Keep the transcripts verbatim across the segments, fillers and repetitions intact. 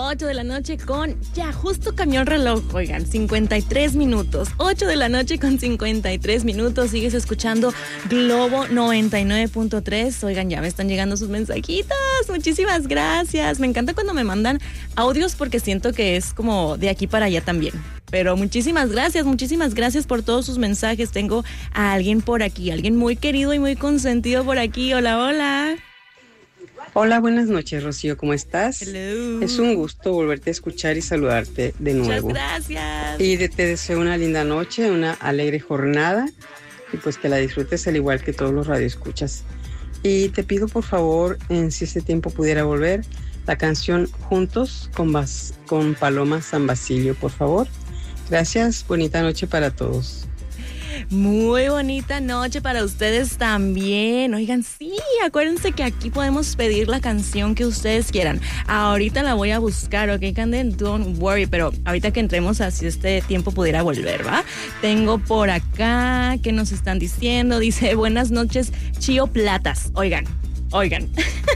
ocho de la noche con ya justo cambió el reloj, oigan, cincuenta y tres minutos. ocho de la noche con cincuenta y tres minutos. Sigues escuchando Globo noventa y nueve punto tres. Oigan, ya me están llegando sus mensajitos. Muchísimas gracias. Me encanta cuando me mandan audios porque siento que es como de aquí para allá también. Pero muchísimas gracias, muchísimas gracias por todos sus mensajes. Tengo a alguien por aquí, alguien muy querido y muy consentido por aquí. Hola, hola. Hola, buenas noches, Rocío, ¿cómo estás? Hello. Es un gusto volverte a escuchar y saludarte de nuevo. Muchas gracias. Y de, te deseo una linda noche, una alegre jornada y pues que la disfrutes al igual que todos los radioescuchas. Y te pido por favor, en si ese tiempo pudiera volver, la canción Juntos con, Bas, con Paloma San Basilio, por favor. Gracias, bonita noche para todos. Muy bonita noche para ustedes también. Oigan, sí, acuérdense que aquí podemos pedir la canción que ustedes quieran. Ahorita la voy a buscar, ¿ok, Candel? Don't worry, pero ahorita que entremos a si este tiempo pudiera volver, ¿va? Tengo por acá, ¿qué nos están diciendo? Dice, buenas noches, Chío Platas. Oigan, oigan.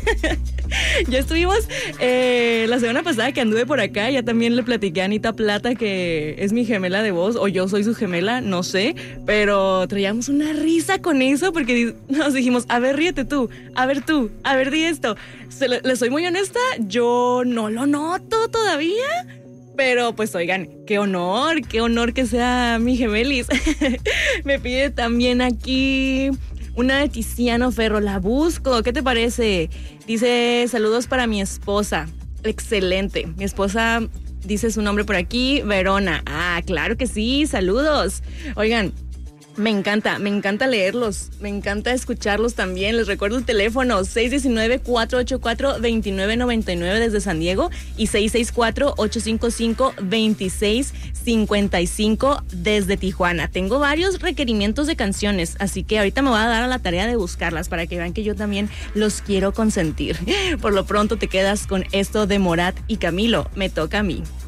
Ya estuvimos eh, la semana pasada que anduve por acá, ya también le platiqué a Anita Plata que es mi gemela de voz, o yo soy su gemela, no sé, pero traíamos una risa con eso porque nos dijimos, a ver, ríete tú, a ver tú, a ver, di esto. Se le, le soy muy honesta, yo no lo noto todavía, pero pues oigan, qué honor, qué honor que sea mi gemelis. Me pide también aquí una de Tiziano Ferro, la busco, ¿qué te parece? Dice, saludos para mi esposa. Excelente. Mi esposa dice su nombre por aquí, Verona. Ah, claro que sí, saludos. Oigan, me encanta, me encanta leerlos, me encanta escucharlos también. Les recuerdo el teléfono seis uno nueve, cuatro ocho cuatro, dos nueve nueve nueve desde San Diego y seis seis cuatro, ocho cinco cinco, dos seis cinco cinco desde Tijuana. Tengo varios requerimientos de canciones, así que ahorita me voy a dar a la tarea de buscarlas para que vean que yo también los quiero consentir. Por lo pronto te quedas con esto de Morat y Camilo, Me Toca a Mí.